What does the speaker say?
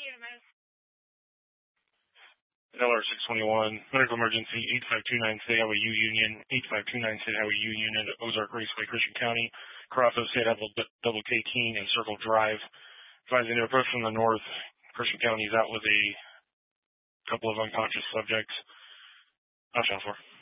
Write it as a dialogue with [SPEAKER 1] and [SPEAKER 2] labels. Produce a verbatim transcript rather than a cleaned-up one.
[SPEAKER 1] L R six twenty-one, medical emergency, eight five two nine State Highway U Union, eight five two nine State Highway U Union, Ozark Raceway, Christian County, Carafa, State Highway Double K King, and Circle Drive. Advising to approach from the north, Christian County is out with a couple of unconscious subjects. I'll shout for.